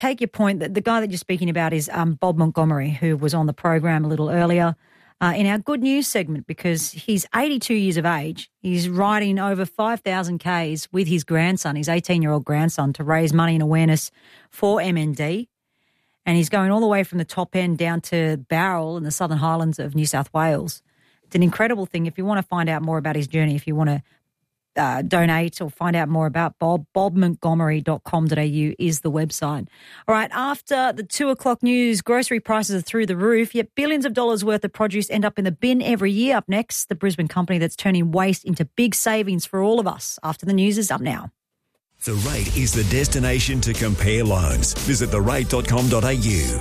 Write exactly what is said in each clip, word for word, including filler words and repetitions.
take your point that the guy that you're speaking about is um, Bob Montgomery, who was on the program a little earlier uh, in our good news segment, because he's eighty-two years of age. He's riding over five thousand kays with his grandson, his eighteen-year-old grandson, to raise money and awareness for M N D. And he's going all the way from the top end down to Bowral in the Southern Highlands of New South Wales. It's an incredible thing. If you want to find out more about his journey, if you want to uh, donate or find out more about Bob, bob montgomery dot com dot a u is the website. All right, after the two o'clock news, grocery prices are through the roof, yet billions of dollars worth of produce end up in the bin every year. Up next, the Brisbane company that's turning waste into big savings for all of us. After the news is up now. The Rate is the destination to compare loans. Visit the rate dot com dot a u.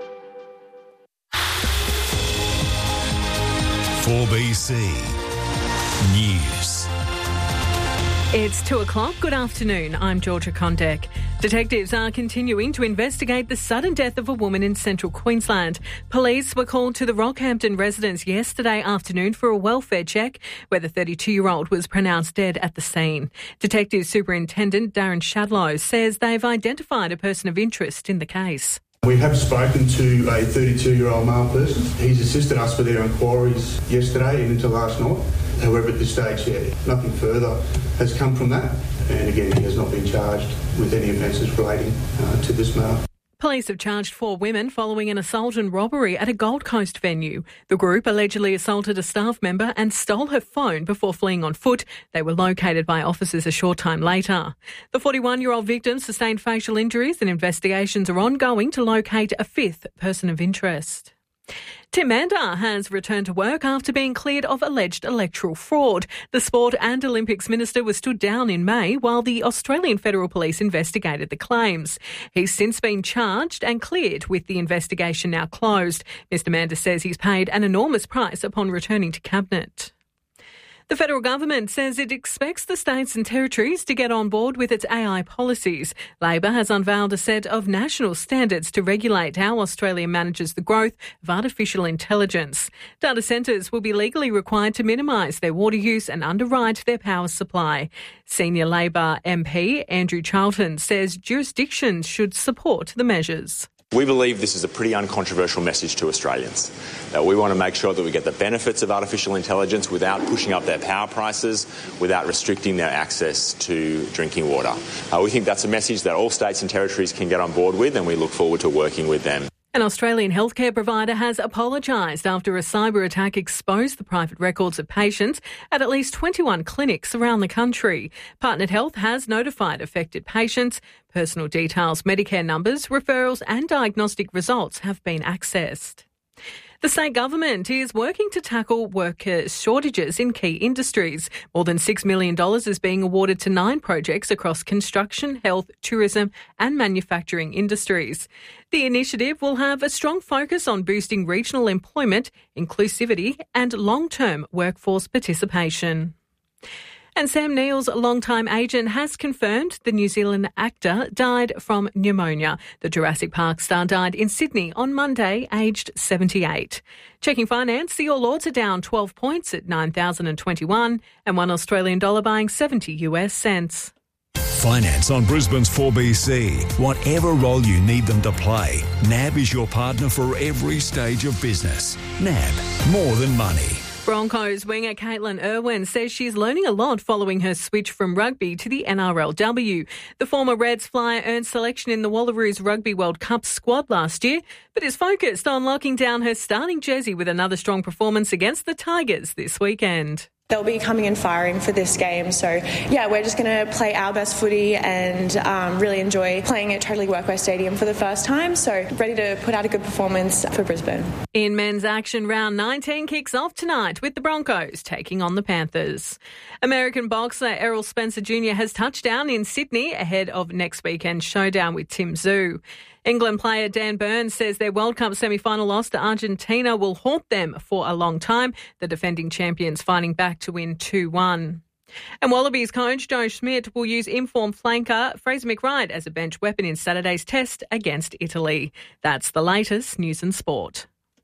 four B C News. It's two o'clock. Good afternoon. I'm Georgia Condek. Detectives are continuing to investigate the sudden death of a woman in central Queensland. Police were called to the Rockhampton residence yesterday afternoon for a welfare check, where the thirty-two-year-old was pronounced dead at the scene. Detective Superintendent Darren Shadlow says they've identified a person of interest in the case. We have spoken to a thirty-two-year-old male person. He's assisted us with our inquiries yesterday and into last night. However, at this stage, yeah, nothing further has come from that. And again, he has not been charged with any offences relating uh, to this male. Police have charged four women following an assault and robbery at a Gold Coast venue. The group allegedly assaulted a staff member and stole her phone before fleeing on foot. They were located by officers a short time later. The forty-one-year-old victim sustained facial injuries and investigations are ongoing to locate a fifth person of interest. Tim Mandar has returned to work after being cleared of alleged electoral fraud. The Sport and Olympics Minister was stood down in May while the Australian Federal Police investigated the claims. He's since been charged and cleared, with the investigation now closed. Mister Mandar says he's paid an enormous price upon returning to Cabinet. The federal government says it expects the states and territories to get on board with its A I policies. Labor has unveiled a set of national standards to regulate how Australia manages the growth of artificial intelligence. Data centres will be legally required to minimise their water use and underwrite their power supply. Senior Labor M P Andrew Charlton says jurisdictions should support the measures. We believe this is a pretty uncontroversial message to Australians. Uh, we want to make sure that we get the benefits of artificial intelligence without pushing up their power prices, without restricting their access to drinking water. Uh, we think that's a message that all states and territories can get on board with, and we look forward to working with them. An Australian healthcare provider has apologised after a cyber attack exposed the private records of patients at at least twenty-one clinics around the country. Partnered Health has notified affected patients. Personal details, Medicare numbers, referrals and diagnostic results have been accessed. The state government is working to tackle worker shortages in key industries. More than six million dollars is being awarded to nine projects across construction, health, tourism and manufacturing industries. The initiative will have a strong focus on boosting regional employment, inclusivity and long-term workforce participation. And Sam Neill's longtime agent has confirmed the New Zealand actor died from pneumonia. The Jurassic Park star died in Sydney on Monday, aged seventy-eight. Checking finance, the All Ords are down twelve points at nine thousand twenty-one and one Australian dollar buying seventy US cents. Finance on Brisbane's four B C. Whatever role you need them to play, N A B is your partner for every stage of business. N A B, more than money. Broncos winger Caitlin Irwin says she's learning a lot following her switch from rugby to the N R L W. The former Reds flyer earned selection in the Wallaroos Rugby World Cup squad last year, but is focused on locking down her starting jersey with another strong performance against the Tigers this weekend. They'll be coming and firing for this game. So, yeah, we're just going to play our best footy and um, really enjoy playing at Totally Workwear Stadium for the first time. So, ready to put out a good performance for Brisbane. In men's action, round nineteen kicks off tonight with the Broncos taking on the Panthers. American boxer Errol Spencer Junior has touched down in Sydney ahead of next weekend's showdown with Tim Tszyu. England player Dan Burns says their World Cup semi-final loss to Argentina will haunt them for a long time, the defending champions fighting back to win two one. And Wallabies coach Joe Schmidt will use informed flanker Fraser McReight as a bench weapon in Saturday's test against Italy. That's the latest news and sport.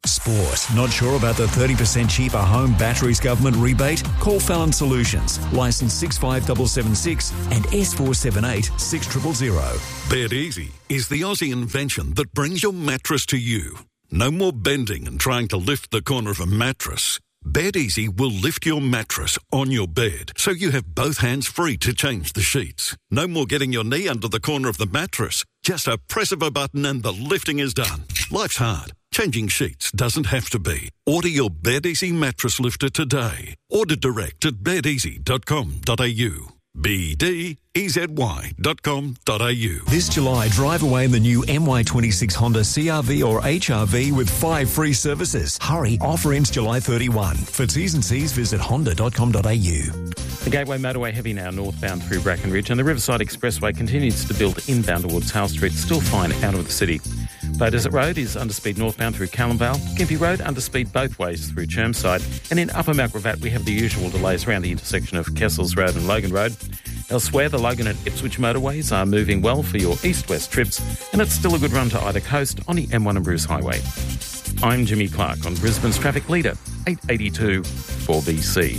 Sport. Not sure about the thirty percent cheaper home batteries government rebate? Call Fallon Solutions. Licence six five seven seven six and S four seven eight six zero zero zero. Bed Easy is the Aussie invention that brings your mattress to you. No more bending and trying to lift the corner of a mattress. Bed Easy will lift your mattress on your bed so you have both hands free to change the sheets. No more getting your knee under the corner of the mattress. Just a press of a button and the lifting is done. Life's hard. Changing sheets doesn't have to be. Order your Bed Easy mattress lifter today. Order direct at bed easy dot com dot a u. B D E Z Y dot com dot a u. This July, drive away in the new M Y twenty-six Honda C R V or H R V with five free services. Hurry, offer ends July thirty-first. For T's and C's, visit honda dot com dot a u. The Gateway Motorway heavy now northbound through Brackenridge, and the Riverside Expressway continues to build inbound towards Hale Street, still fine out of the city. Bow Desert Road is underspeed northbound through Callumvale. Gympie Road underspeed both ways through Chermside. And in Upper Mount Gravatt, we have the usual delays around the intersection of Kessels Road and Logan Road. Elsewhere, the Logan and Ipswich motorways are moving well for your east-west trips, and it's still a good run to either coast on the M one and Bruce Highway. I'm Jimmy Clark on Brisbane's Traffic Leader, eight eighty-two four B C.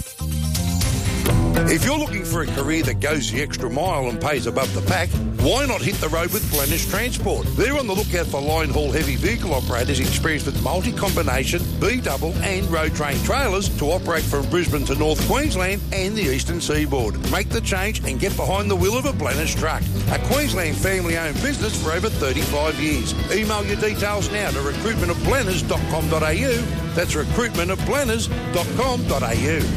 If you're looking for a career that goes the extra mile and pays above the pack, why not hit the road with Blennish Transport? They're on the lookout for line haul heavy vehicle operators experienced with multi-combination, B-double and road train trailers to operate from Brisbane to North Queensland and the eastern seaboard. Make the change and get behind the wheel of a Blennish truck. A Queensland family-owned business for over thirty-five years. Email your details now to recruitment at blenners dot com dot a u. That's recruitment at blenners dot com dot a u.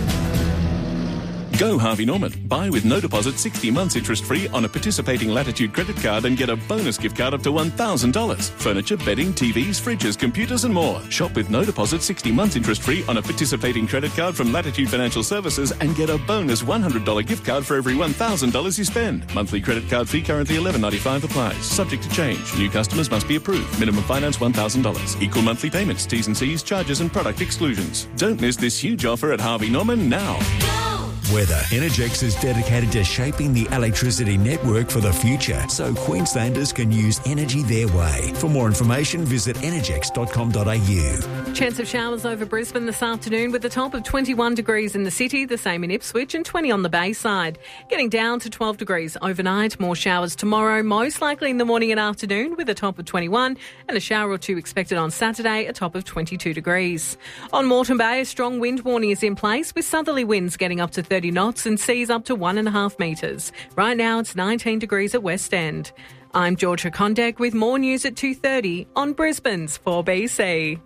Go Harvey Norman. Buy with no deposit sixty months interest free on a participating Latitude credit card and get a bonus gift card up to one thousand dollars. Furniture, bedding, T Vs, fridges, computers and more. Shop with no deposit sixty months interest free on a participating credit card from Latitude Financial Services and get a bonus one hundred dollars gift card for every one thousand dollars you spend. Monthly credit card fee currently eleven ninety-five applies. Subject to change. New customers must be approved. Minimum finance one thousand dollars. Equal monthly payments, T's and C's, charges and product exclusions. Don't miss this huge offer at Harvey Norman now. Weather. Energex is dedicated to shaping the electricity network for the future so Queenslanders can use energy their way. For more information, visit energex dot com dot a u. Chance of showers over Brisbane this afternoon with a top of twenty-one degrees in the city, the same in Ipswich and twenty on the Bayside. Getting down to twelve degrees overnight, more showers tomorrow, most likely in the morning and afternoon with a top of twenty-one and a shower or two expected on Saturday, a top of twenty-two degrees. On Moreton Bay, a strong wind warning is in place with southerly winds getting up to thirty knots and seas up to one and a half metres. Right now it's nineteen degrees at West End. I'm Georgia Condek with more news at two thirty on Brisbane's four B C.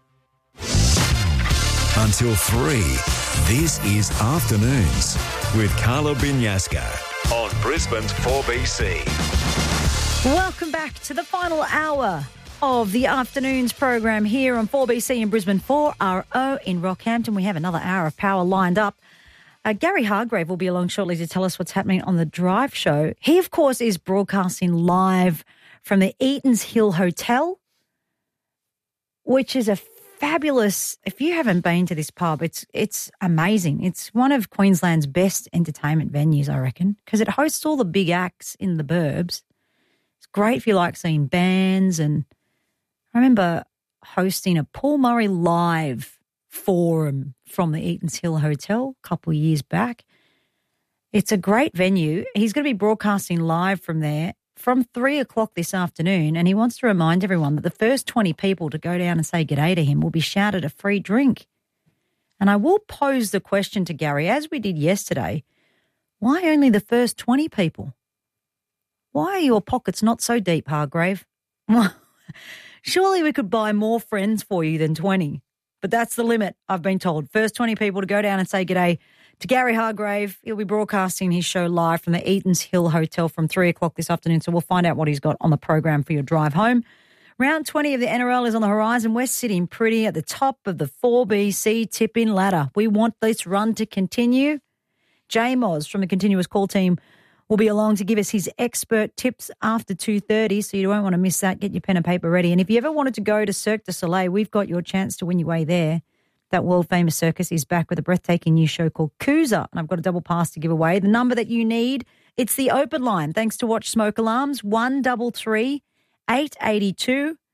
Until three, this is Afternoons with Carla Binyaska on Brisbane's four B C. Welcome back to the final hour of the Afternoons program here on four B C in Brisbane, four R O in Rockhampton. We have another hour of power lined up. Uh, Gary Hargrave will be along shortly to tell us what's happening on the Drive show. He, of course, is broadcasting live from the Eatons Hill Hotel, which is a fabulous, if you haven't been to this pub, it's it's amazing. It's one of Queensland's best entertainment venues, I reckon, because it hosts all the big acts in the burbs. It's great if you like seeing bands, and I remember hosting a Paul Murray Live forum from the Eatons Hill Hotel a couple of years back. It's a great venue. He's going to be broadcasting live from there from three o'clock this afternoon, and he wants to remind everyone that the first twenty people to go down and say g'day to him will be shouted a free drink. And I will pose the question to Gary, as we did yesterday, why only the first twenty people? Why are your pockets not so deep, Hargrave? Surely we could buy more friends for you than twenty. But that's the limit, I've been told. First twenty people to go down and say g'day to Gary Hargrave. He'll be broadcasting his show live from the Eatons Hill Hotel from three o'clock this afternoon, so we'll find out what he's got on the program for your drive home. Round twenty of the N R L is on the horizon. We're sitting pretty at the top of the four B C tip-in ladder. We want this run to continue. Jay Moz from the Continuous Call team will be along to give us his expert tips after two thirty, so you don't want to miss that. Get your pen and paper ready. And if you ever wanted to go to Cirque du Soleil, we've got your chance to win your way there. That world-famous circus is back with a breathtaking new show called Cooza, and I've got a double pass to give away. The number that you need, it's the open line, thanks to Watch Smoke Alarms, one three three, eight eight two.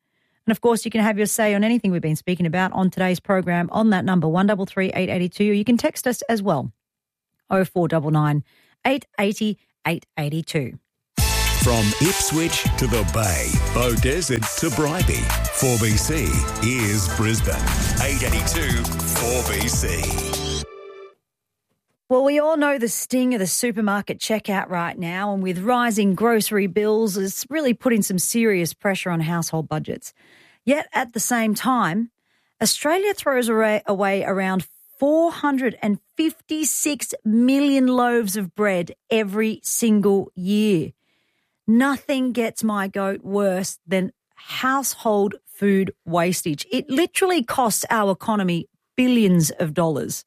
And, of course, you can have your say on anything we've been speaking about on today's program on that number, one three three, eight eight two, or you can text us as well, oh four nine nine, eight eight zero, eight eight two. From Ipswich to the Bay, Beaudesert to Bribie, four B C is Brisbane. eight eighty-two four B C. Well, we all know the sting of the supermarket checkout right now, and with rising grocery bills, it's really putting some serious pressure on household budgets. Yet at the same time, Australia throws away around four hundred fifty-six million loaves of bread every single year. Nothing gets my goat worse than household food wastage. It literally costs our economy billions of dollars.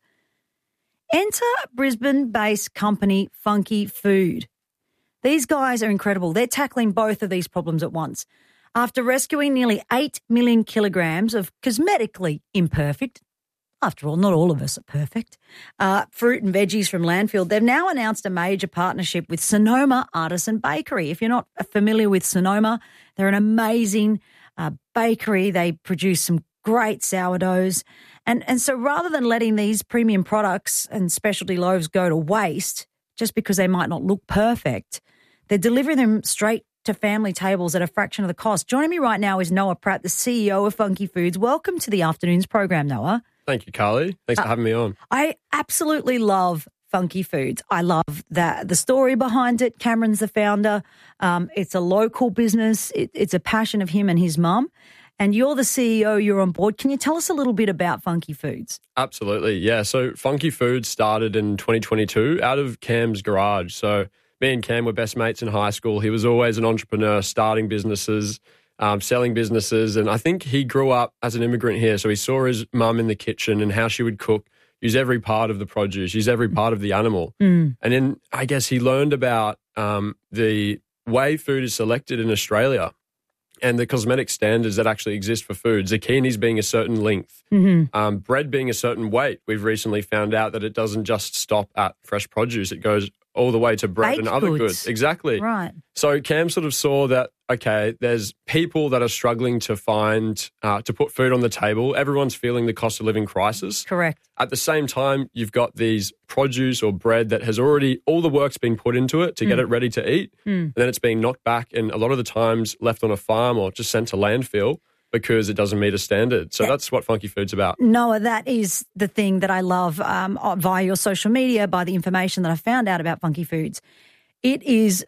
Enter Brisbane-based company Funky Food. These guys are incredible. They're tackling both of these problems at once. After rescuing nearly eight million kilograms of cosmetically imperfect, after all, not all of us are perfect, uh, fruit and veggies from landfill, they've now announced a major partnership with Sonoma Artisan Bakery. If you're not familiar with Sonoma, they're an amazing uh, bakery. They produce some great sourdoughs. And, and so rather than letting these premium products and specialty loaves go to waste just because they might not look perfect, they're delivering them straight to family tables at a fraction of the cost. Joining me right now is Noah Pratt, the C E O of Funky Foods. Welcome to the afternoon's program, Noah. Thank you, Carly. Thanks uh, for having me on. I absolutely love Funky Foods. I love that the story behind it. Cameron's the founder. Um, it's a local business. It, it's a passion of him and his mum. And you're the C E O, you're on board. Can you tell us a little bit about Funky Foods? Absolutely, yeah. So Funky Foods started in twenty twenty-two out of Cam's garage. So me and Cam were best mates in high school. He was always an entrepreneur, starting businesses, um, selling businesses. And I think he grew up as an immigrant here. So he saw his mum in the kitchen and how she would cook, use every part of the produce, use every part of the animal. Mm. And then I guess he learned about um, the way food is selected in Australia and the cosmetic standards that actually exist for food. Zucchinis being a certain length, mm-hmm. um, bread being a certain weight. We've recently found out that it doesn't just stop at fresh produce. It goes all the way to bread Baked and other goods. goods. Exactly. Right. So Cam sort of saw that, okay, there's people that are struggling to find, uh, to put food on the table. Everyone's feeling the cost of living crisis. Correct. At the same time, you've got these produce or bread that has already, all the work's been put into it to mm. get it ready to eat. Mm. And then it's being knocked back and a lot of the times left on a farm or just sent to landfill because it doesn't meet a standard. So that, that's what Funky Food's about. Noah, that is the thing that I love um, via your social media, by the information that I found out about Funky Foods. It is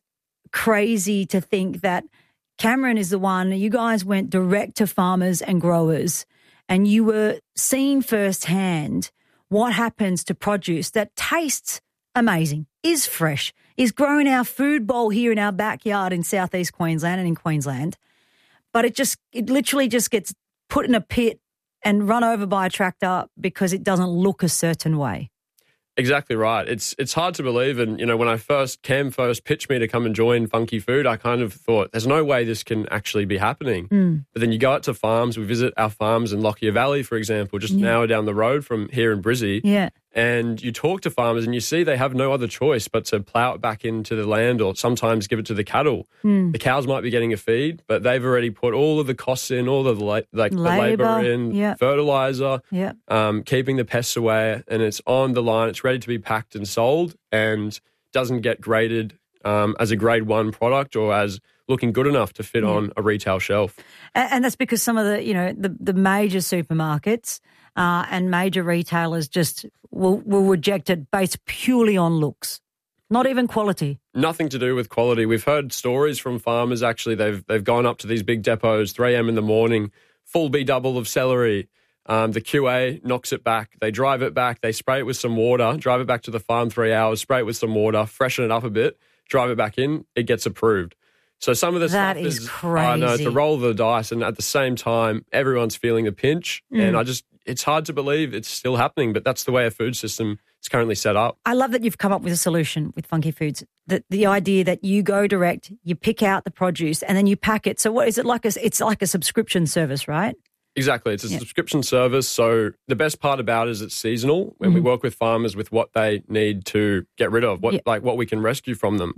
crazy to think that Cameron is the one, you guys went direct to farmers and growers and you were seeing firsthand what happens to produce that tastes amazing, is fresh, is growing our food bowl here in our backyard in southeast Queensland and in Queensland. But it just, it literally just gets put in a pit and run over by a tractor because it doesn't look a certain way. Exactly right. It's it's hard to believe. And, you know, when I first, Cam first pitched me to come and join Funky Food, I kind of thought, there's no way this can actually be happening. Mm. But then you go out to farms, we visit our farms in Lockyer Valley, for example, just yeah. an hour down the road from here in Brizzy. Yeah. And you talk to farmers and you see they have no other choice but to plough it back into the land or sometimes give it to the cattle. Mm. The cows might be getting a feed, but they've already put all of the costs in, all of the, la- like, the labour in, yeah. fertiliser, yeah. um, keeping the pests away, and it's on the line. It's ready to be packed and sold and doesn't get graded um, as a grade one product or as looking good enough to fit yeah. on a retail shelf. And, and that's because some of the, you know, the, the major supermarkets uh, and major retailers just will, will reject it based purely on looks, not even quality. Nothing to do with quality. We've heard stories from farmers, actually, they've they've gone up to these big depots, three a.m. in the morning, full B double of celery. Um, the Q A knocks it back. They drive it back. They spray it with some water, drive it back to the farm three hours, spray it with some water, freshen it up a bit, drive it back in. It gets approved. So some of the that stuff is, is crazy. I know, it's a roll of the dice, and at the same time, everyone's feeling a pinch. Mm. And I just, it's hard to believe it's still happening, but that's the way our food system is currently set up. I love that you've come up with a solution with Funky Foods. The, the idea that you go direct, you pick out the produce, and then you pack it. So what is it like? A, it's like a subscription service, right? Exactly. It's a yeah. subscription service. So the best part about it is it's seasonal when mm-hmm. we work with farmers with what they need to get rid of, what yeah. like what we can rescue from them. Yeah.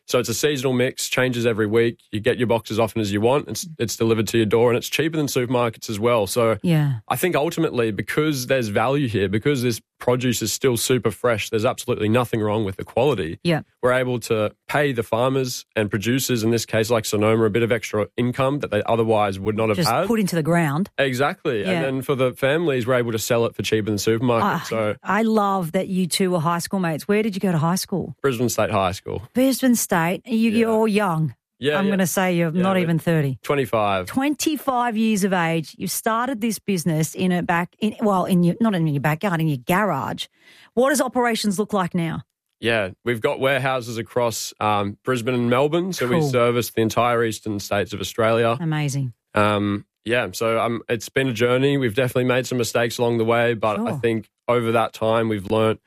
So it's a seasonal mix, changes every week. You get your box as often as you want. It's it's delivered to your door, and it's cheaper than supermarkets as well. So yeah. I think ultimately, because there's value here, because this produce is still super fresh, there's absolutely nothing wrong with the quality. Yeah. We're able to pay the farmers and producers, in this case like Sonoma, a bit of extra income that they otherwise would not have Just had. put into the ground. Exactly. Yeah. And then for the families, we're able to sell it for cheaper than supermarkets. I, so I love that you two were high school mates. Where did you go to high school? Brisbane State High School. Brisbane State. You, Yeah. You're all young. Yeah, I'm yeah. going to say you're Yeah, not we're even thirty. twenty-five. twenty-five years of age. You started this business in a back, in, well, in your, not in your backyard, in your garage. What does operations look like now? Yeah, we've got warehouses across um, Brisbane and Melbourne, so Cool. we service the entire eastern states of Australia. Amazing. Um, yeah, so um, it's been a journey. We've definitely made some mistakes along the way, but Sure. I think over that time we've learnt,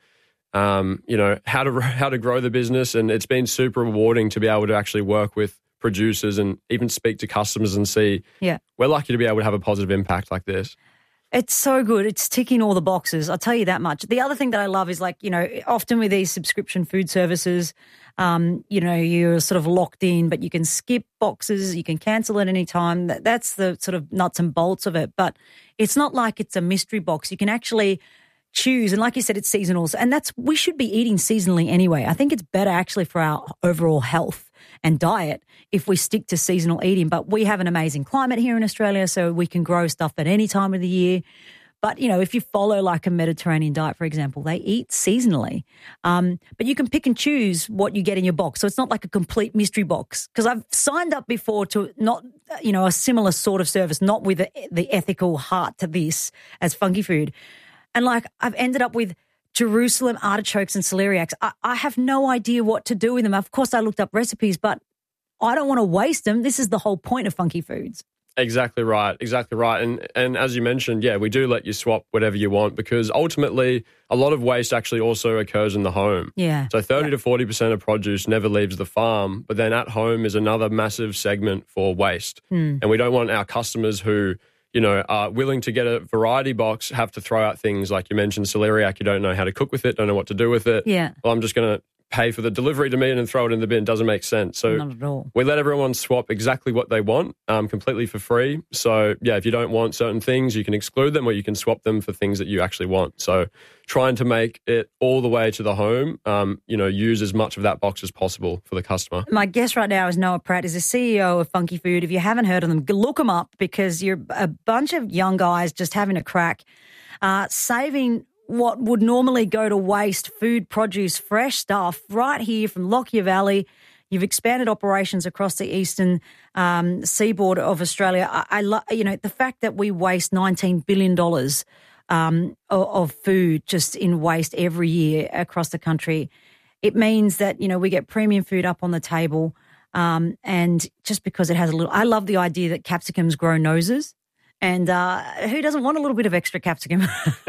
um, you know, how to how to grow the business, and it's been super rewarding to be able to actually work with producers and even speak to customers and see. Yeah. We're lucky to be able to have a positive impact like this. It's so good. It's ticking all the boxes. I'll tell you that much. The other thing that I love is, like, you know, often with these subscription food services, um, you know, you're sort of locked in, but you can skip boxes, you can cancel at any time. That, that's the sort of nuts and bolts of it. But it's not like it's a mystery box. You can actually choose. And like you said, it's seasonal. And that's, we should be eating seasonally anyway. I think it's better actually for our overall health and diet if we stick to seasonal eating. But we have an amazing climate here in Australia, so we can grow stuff at any time of the year. But, you know, if you follow like a Mediterranean diet, for example, they eat seasonally. Um, but you can pick and choose what you get in your box. So it's not like a complete mystery box. Because I've signed up before to not, you know, a similar sort of service, not with the, the ethical heart to this as Funky Food. And like I've ended up with Jerusalem artichokes and celeriacs. I, I have no idea what to do with them. Of course, I looked up recipes, but I don't want to waste them. This is the whole point of Funky Foods. Exactly right. Exactly right. And and as you mentioned, yeah, we do let you swap whatever you want, because ultimately a lot of waste actually also occurs in the home. Yeah. So thirty yeah. to forty percent of produce never leaves the farm, but then at home is another massive segment for waste. Mm. And we don't want our customers who, you know, are willing to get a variety box have to throw out things like you mentioned, celeriac, you don't know how to cook with it, don't know what to do with it. Yeah. Well, I'm just going to pay for the delivery to me and then throw it in the bin. Doesn't make sense. So Not at all. we let everyone swap exactly what they want, um, completely for free. So yeah, if you don't want certain things, you can exclude them, or you can swap them for things that you actually want. So trying to make it all the way to the home, um, you know, use as much of that box as possible for the customer. My guest right now is Noah Pratt. He's the C E O of Funky Food. If you haven't heard of them, look them up, because you're a bunch of young guys just having a crack, uh, saving what would normally go to waste, food, produce, fresh stuff right here from Lockyer Valley. You've expanded operations across the eastern um, seaboard of Australia. I, I love, you know, the fact that we waste nineteen billion dollars um, of, of food just in waste every year across the country. It means that, you know, we get premium food up on the table, um, and just because it has a little, I love the idea that capsicums grow noses. And uh, who doesn't want a little bit of extra capsicum?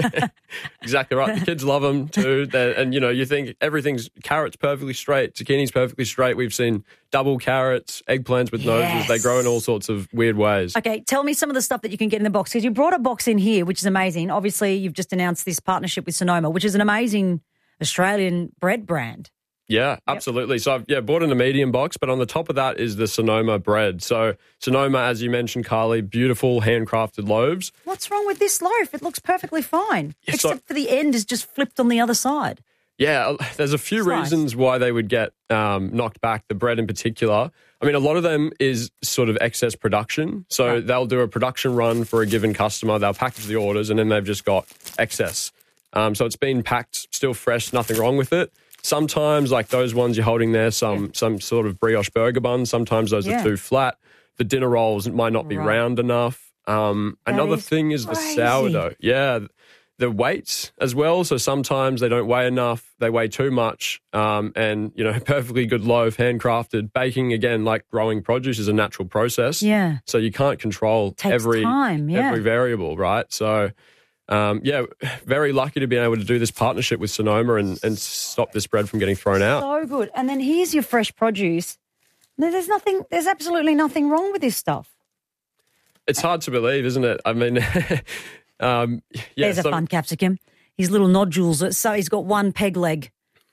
Exactly right. The kids love them too. They're, and, you know, you think everything's carrots perfectly straight, zucchini's perfectly straight. We've seen double carrots, eggplants with Yes. noses. They grow in all sorts of weird ways. Okay, tell me some of the stuff that you can get in the box, because you brought a box in here, which is amazing. Obviously, you've just announced this partnership with Sonoma, which is an amazing Australian bread brand. Yeah, absolutely. So I've yeah, bought in a medium box, but on the top of that is the Sonoma bread. So Sonoma, as you mentioned, Carly, beautiful handcrafted loaves. What's wrong with this loaf? It looks perfectly fine, Yeah, so- except for the end is just flipped on the other side. Yeah, there's a few Slice. reasons why they would get um, knocked back, the bread in particular. I mean, a lot of them is sort of excess production. So Right. they'll do a production run for a given customer, they'll package the orders, and then they've just got excess. Um, so it's been packed, still fresh, nothing wrong with it. Sometimes, like those ones you're holding there, some Yeah. some sort of brioche burger buns, sometimes those Yeah. are too flat. The dinner rolls might not be Right. round enough. Um, That another is thing is crazy. the sourdough. Yeah, the weights as well. So sometimes they don't weigh enough, they weigh too much. Um, and, you know, perfectly good loaf, handcrafted. Baking, again, like growing produce, is a natural process. Yeah. So you can't control Takes every, time, yeah. every variable, right? So... Um, yeah, very lucky to be able to do this partnership with Sonoma and, and stop this bread from getting thrown out. So good. And then here's your fresh produce. No, There's nothing, there's absolutely nothing wrong with this stuff. It's hard to believe, isn't it? I mean, um, yeah. There's a so- fun capsicum. His little nodules. So he's got one peg leg.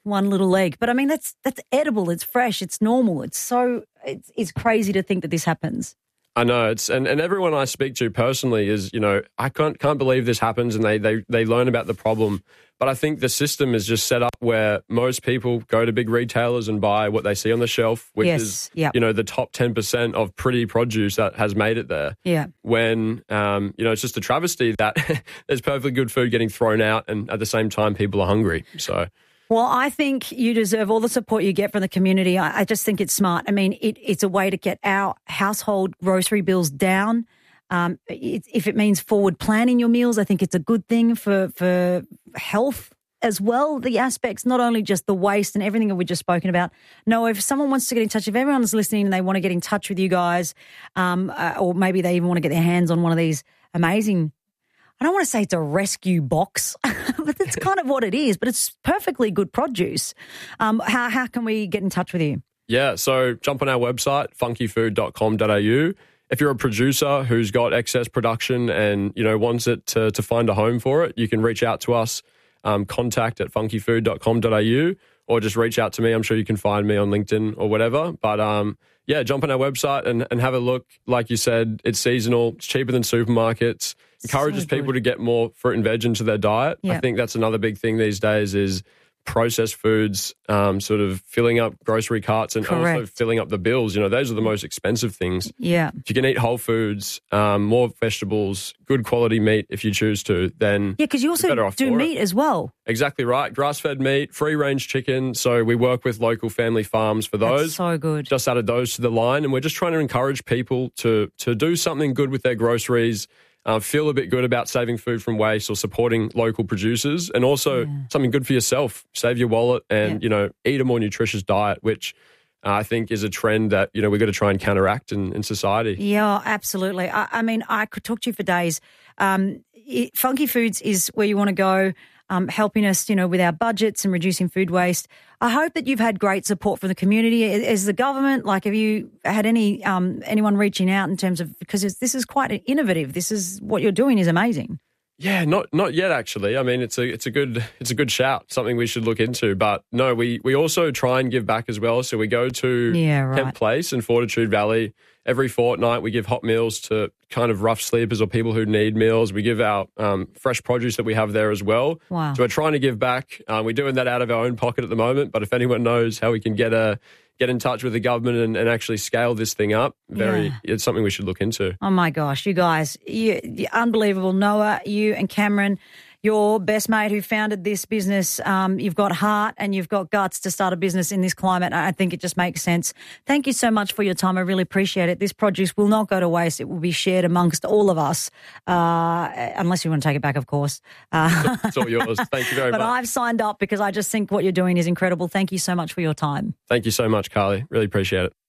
one little leg. But I mean, that's that's edible. It's fresh. It's normal. It's so it's, it's crazy to think that this happens. I know it's and, and everyone I speak to personally is, you know, I can't can't believe this happens, and they they they learn about the problem. But I think the system is just set up where most people go to big retailers and buy what they see on the shelf, which yes. is, yep. you know, the top ten percent of pretty produce that has made it there. Yeah. When, um, you know, it's just a travesty that there's perfectly good food getting thrown out and at the same time people are hungry. So... Well, I think you deserve all the support you get from the community. I, I just think it's smart. I mean, it, it's a way to get our household grocery bills down. Um, it, if it means forward planning your meals, I think it's a good thing for, for health as well. The aspects, not only just the waste and everything that we've just spoken about. No, if someone wants to get in touch, if everyone's listening and they want to get in touch with you guys, um, uh, or maybe they even want to get their hands on one of these amazing, I don't want to say it's a rescue box, but that's kind of what it is. But it's perfectly good produce. Um, how how can we get in touch with you? Yeah, so jump on our website, funky food dot com dot a u. If you're a producer who's got excess production and, you know, wants it to, to find a home for it, you can reach out to us, um, contact at funky food dot com dot a u, or just reach out to me. I'm sure you can find me on LinkedIn or whatever. But, um, yeah, jump on our website and, and have a look. Like you said, it's seasonal. It's cheaper than supermarkets. Encourages so people to get more fruit and veg into their diet. Yep. I think that's another big thing these days is processed foods, um, sort of filling up grocery carts and Correct. Also filling up the bills. You know, those are the most expensive things. Yeah. If you can eat whole foods, um, more vegetables, good quality meat if you choose to, then yeah, because you also do meat it. as well. Exactly right. Grass-fed meat, free-range chicken. So we work with local family farms for those. That's so good. Just added those to the line, and we're just trying to encourage people to to do something good with their groceries. Uh, feel a bit good about saving food from waste or supporting local producers, and also yeah. something good for yourself. Save your wallet and, yeah. you know, eat a more nutritious diet, which uh, I think is a trend that, you know, we've got to try and counteract in, in society. Yeah, absolutely. I, I mean, I could talk to you for days. Um, it, Funky Foods is where you want to go, um, helping us, you know, with our budgets and reducing food waste. I hope that you've had great support from the community. As the government, like, have you had any um, anyone reaching out in terms of, because it's, this is quite innovative. This is what you're doing is amazing. Yeah, not not yet actually. I mean, it's a it's a good it's a good shout. Something we should look into. But no, we we also try and give back as well. So we go to yeah, right. Kent Place in Fortitude Valley every fortnight. We give hot meals to kind of rough sleepers or people who need meals. We give out um, fresh produce that we have there as well. Wow. So we're trying to give back. Um, we're doing that out of our own pocket at the moment. But if anyone knows how we can get a get in touch with the government and, and actually scale this thing up, very yeah. it's something we should look into. Oh, my gosh, you guys, you, you're unbelievable. Noah, you and Cameron, your best mate who founded this business, um, you've got heart and you've got guts to start a business in this climate. I think it just makes sense. Thank you so much for your time. I really appreciate it. This produce will not go to waste. It will be shared amongst all of us, uh, unless you want to take it back, of course. Uh, it's all yours. Thank you very but much. But I've signed up because I just think what you're doing is incredible. Thank you so much for your time. Thank you so much, Carly. Really appreciate it.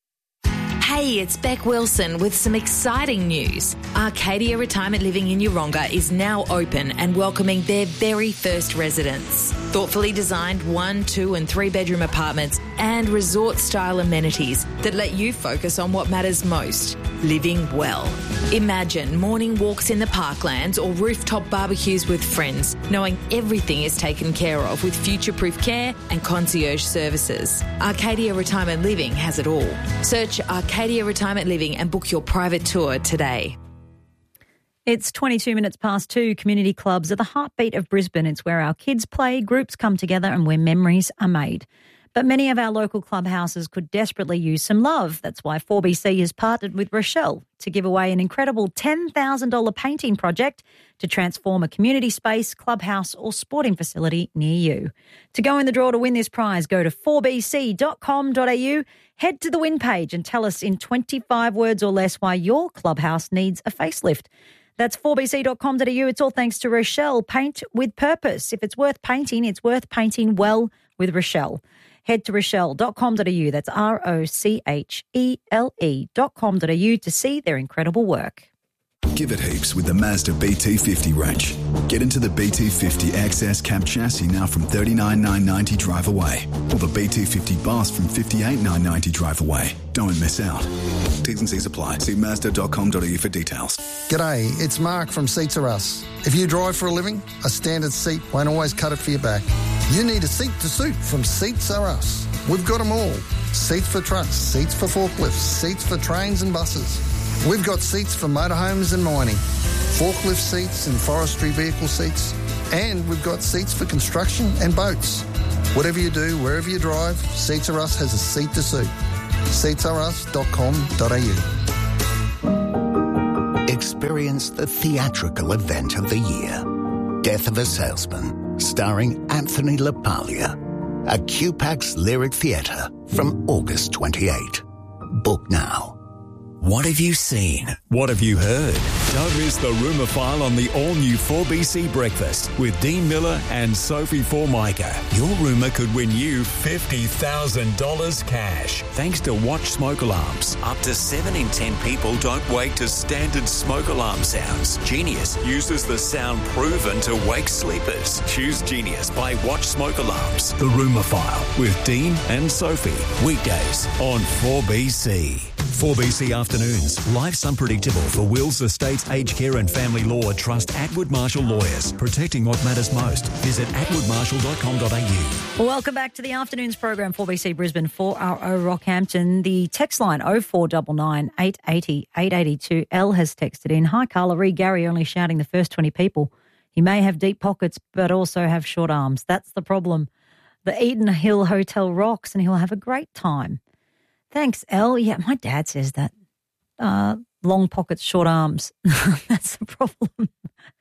Hey, it's Beck Wilson with some exciting news. Arcadia Retirement Living in Yeronga is now open and welcoming their very first residents. Thoughtfully designed one, two and three bedroom apartments and resort-style amenities that let you focus on what matters most, living well. Imagine morning walks in the parklands or rooftop barbecues with friends, knowing everything is taken care of with future-proof care and concierge services. Arcadia Retirement Living has it all. Search Arcadia Retirement Living and book your private tour today. It's twenty-two minutes past two. Community clubs are the heartbeat of Brisbane. It's where our kids play, groups come together and where memories are made. But many of our local clubhouses could desperately use some love. That's why four B C has partnered with Rochelle to give away an incredible ten thousand dollars painting project to transform a community space, clubhouse or sporting facility near you. To go in the draw to win this prize, go to four b c dot com dot a u, head to the win page and tell us in twenty-five words or less why your clubhouse needs a facelift. That's four b c dot com dot a u. It's all thanks to Rochelle. Paint with purpose. If it's worth painting, it's worth painting well with Rochelle. Head to rochelle dot com dot a u. That's R O C H E L E dot com dot a u to see their incredible work. Give it heaps with the Mazda B T fifty range. Get into the B T fifty X S cab chassis now from thirty-nine thousand nine hundred ninety drive away. Or the B T fifty Bus from fifty-eight thousand nine hundred ninety drive away. Don't miss out. T's and C's apply. See mazda dot com dot a u for details. G'day, it's Mark from Seats Are Us. If you drive for a living, a standard seat won't always cut it for your back. You need a seat to suit from Seats Are Us. We've got them all. Seats for trucks, seats for forklifts, seats for trains and buses. We've got seats for motorhomes and mining, forklift seats and forestry vehicle seats, and we've got seats for construction and boats. Whatever you do, wherever you drive, Seats Are Us has a seat to suit. seats are us dot com dot a u. Experience the theatrical event of the year. Death of a Salesman, starring Anthony LaPaglia. At Q PAX Lyric Theatre from August twenty-eighth. Book now. What have you seen? What have you heard? Don't miss the Rumour File on the all-new four B C Breakfast with Dean Miller and Sophie Formica. Your rumour could win you fifty thousand dollars cash. Thanks to Watch Smoke Alarms. Up to seven in ten people don't wake to standard smoke alarm sounds. Genius uses the sound proven to wake sleepers. Choose Genius by Watch Smoke Alarms. The Rumour File with Dean and Sophie. Weekdays on four B C. four B C Afternoons. Life's unpredictable for wills, estates, aged care and family law. Trust Atwood Marshall Lawyers. Protecting what matters most. Visit atwood marshall dot com dot a u. Welcome back to the Afternoons program, four B C Brisbane, four R O Rockhampton. The text line oh four nine nine, eight eight oh, eight eight two. Elle has texted in. Hi, Carla. Read Gary only shouting the first twenty people. He may have deep pockets but also have short arms. That's the problem. The Eden Hill Hotel rocks and he'll have a great time. Thanks, Elle. Yeah, my dad says that. Uh, long pockets, short arms. That's the problem.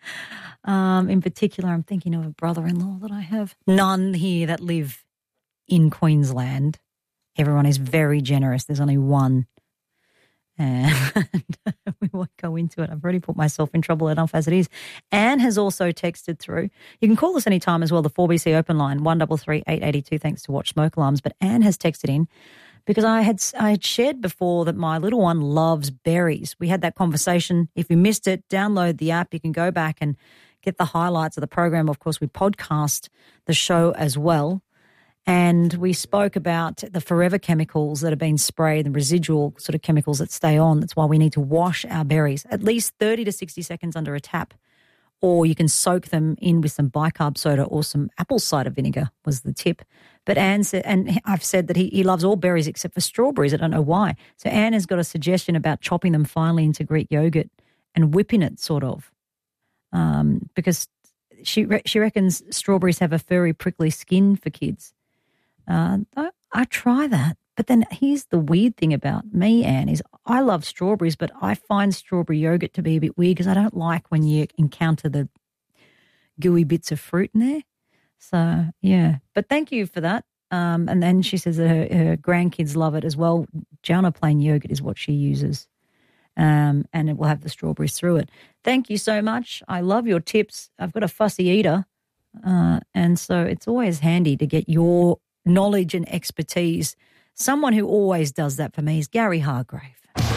Um, in particular, I'm thinking of a brother-in-law that I have. None here that live in Queensland. Everyone is very generous. There's only one. And we won't go into it. I've already put myself in trouble enough as it is. Anne has also texted through. You can call us anytime as well, the four B C open line, one three three, eight eight two, thanks to Watch Smoke Alarms. But Anne has texted in. Because I had I had shared before that my little one loves berries. We had that conversation. If you missed it, download the app. You can go back and get the highlights of the program. Of course, we podcast the show as well. And we spoke about the forever chemicals that have been sprayed, the residual sort of chemicals that stay on. That's why we need to wash our berries at least thirty to sixty seconds under a tap. Or you can soak them in with some bicarb soda or some apple cider vinegar was the tip. But Anne said, and I've said that he, he loves all berries except for strawberries. I don't know why. So Anne has got a suggestion about chopping them finely into Greek yogurt and whipping it sort of um, because she re- she reckons strawberries have a furry, prickly skin for kids. Uh, I, I try that. But then here's the weird thing about me, Anne, is I love strawberries, but I find strawberry yogurt to be a bit weird because I don't like when you encounter the gooey bits of fruit in there. So, yeah. But thank you for that. Um, and then she says that her, her grandkids love it as well. Gianna plain yogurt is what she uses, um, and it will have the strawberries through it. Thank you so much. I love your tips. I've got a fussy eater, uh, and so it's always handy to get your knowledge and expertise. Someone who always does that for me is Gary Hargrave.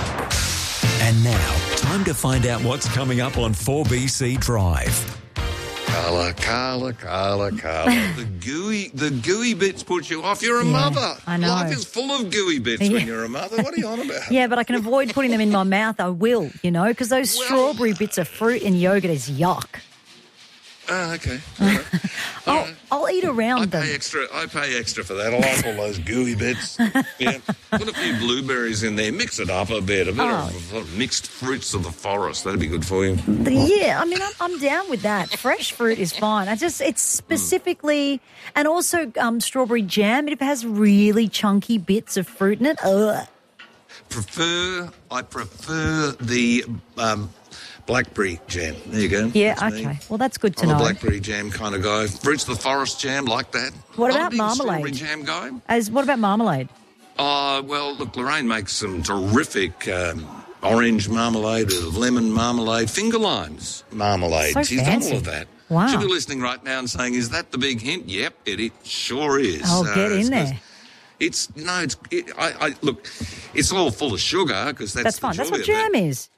And now, time to find out what's coming up on four B C Drive. Carla, Carla, Carla, Carla. the gooey, the gooey bits put you off. You're a yeah, mother. I know. Life is full of gooey bits yeah. when you're a mother. What are you on about? Yeah, but I can avoid putting them in my mouth. I will, you know, because those well, strawberry bits of fruit in yogurt is yuck. Oh, okay. All right. I'll, All right. I'll eat around I them. Pay extra, I pay extra for that. I like all those gooey bits. Yeah. Put a few blueberries in there. Mix it up a bit. A bit oh. of mixed fruits of the forest. That'd be good for you. Yeah, I mean, I'm, I'm down with that. Fresh fruit is fine. I just, it's specifically, mm. and also um, strawberry jam. It has really chunky bits of fruit in it. Ugh. Prefer, I prefer the... Um, blackberry jam. There you go. Yeah, that's okay. Me. Well, that's good to I'm know. I'm a blackberry jam kind of guy. Fruits of the forest jam, like that. What I'm about a big marmalade? Strawberry jam guy. As what about marmalade? Uh, well, look, Lorraine makes some terrific um, orange marmalade, of lemon marmalade, finger limes marmalade. So She's fancy. done all of that. Wow. She'll be listening right now and saying, "Is that the big hint?" Yep, it, it sure is. Oh, uh, get in there. It's no, it's it, I, I look. It's all full of sugar because that's that's the fine. That's joy what of jam it. is.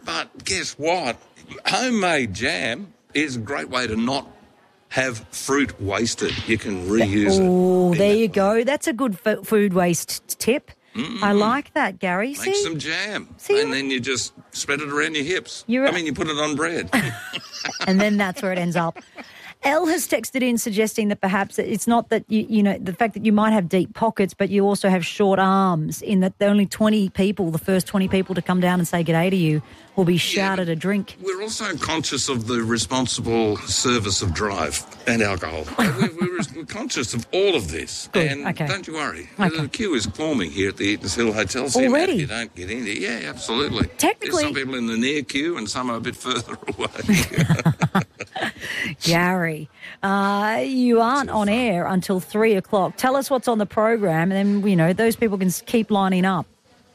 But guess what? Homemade jam is a great way to not have fruit wasted. You can reuse oh, it. Oh, there you go. That's a good f- food waste tip. Mm-mm. I like that, Gary. Make See? some jam, See? and then you just spread it around your hips. You're I mean, you put it on bread. And then that's where it ends up. Elle has texted in suggesting that perhaps it's not that, you you know, the fact that you might have deep pockets, but you also have short arms, in that the only twenty people, the first twenty people to come down and say g'day to you will be shouted yeah, a drink. We're also conscious of the responsible service of drive and alcohol. we're, we're, we're conscious of all of this. Good. And okay. don't you worry. Okay. The queue is forming here at the Eatons Hill Hotel. So already? If you don't get in there. Yeah, absolutely. Technically. There's some people in the near queue and some are a bit further away. Gary, uh, you aren't on air until three o'clock. Tell us what's on the program, and then, you know, those people can keep lining up.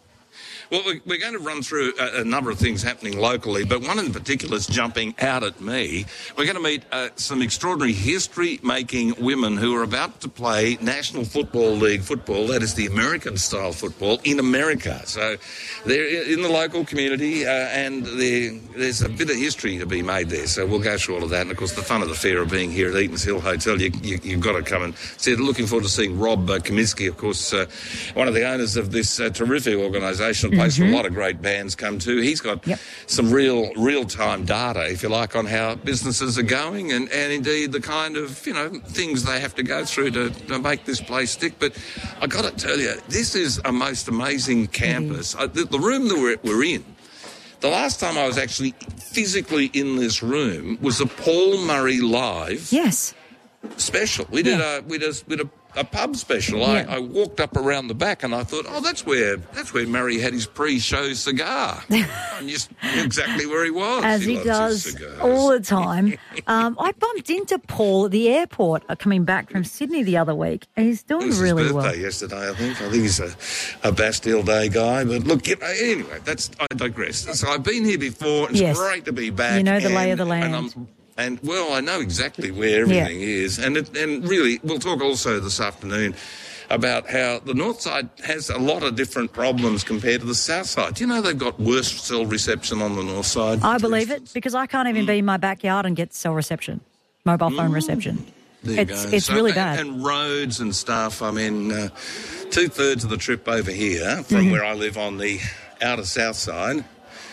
Well, we're going to run through a, a number of things happening locally, but one in particular is jumping out at me. We're going to meet uh, some extraordinary history-making women who are about to play National Football League football, that is the American-style football, in America. So they're in the local community, uh, and there's a bit of history to be made there. So we'll go through all of that. And, of course, the fun of the fair of being here at Eatons Hill Hotel, you, you, you've got to come and see it. Looking forward to seeing Rob uh, Kaminsky, of course, uh, one of the owners of this uh, terrific organisation. Place mm-hmm. where a lot of great bands come to. He's got yep. some real real-time data, if you like, on how businesses are going and, and indeed the kind of, you know, things they have to go through to, to make this place stick. But I got to tell you, this is a most amazing campus. Mm-hmm. I, the, the room that we're, we're in, the last time I was actually physically in this room was a Paul Murray Live yes. special. We did yeah. a we did a, we did a A pub special. I, yeah. I walked up around the back and I thought, oh, that's where that's where Murray had his pre-show cigar. And just exactly where he was. As he, he does all the time. um, I bumped into Paul at the airport uh, coming back from Sydney the other week, and he's doing it was really his well. Birthday yesterday, I think. I think he's a, a Bastille Day guy. But look, you know, anyway, that's I digress. So I've been here before. It's yes. great to be back. You know the and, lay of the land. And I'm, And, well, I know exactly where everything yeah. is. And it, and really, we'll talk also this afternoon about how the north side has a lot of different problems compared to the south side. Do you know they've got worse cell reception on the north side? I believe it, because I can't even mm. be in my backyard and get cell reception, mobile phone mm. reception. There it's you go. it's so, really and, bad. And roads and stuff. I mean, uh, two-thirds of the trip over here from mm-hmm. where I live on the outer south side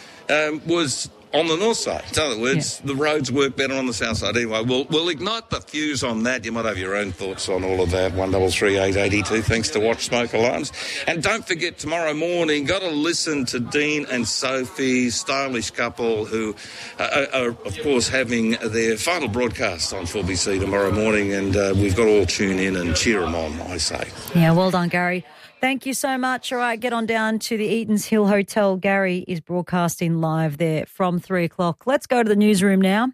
um, was on the north side. In other words, yeah. the roads work better on the south side. Anyway, we'll, we'll ignite the fuse on that. You might have your own thoughts on all of that. one double three eight eight two. Thanks to Watch Smoke Alarms. And don't forget, tomorrow morning, got to listen to Dean and Sophie, stylish couple who are, are of course, having their final broadcast on four B C tomorrow morning. And uh, we've got to all tune in and cheer them on, I say. Yeah, well done, Gary. Thank you so much. All right, get on down to the Eatons Hill Hotel. Gary is broadcasting live there from three o'clock. Let's go to the newsroom now.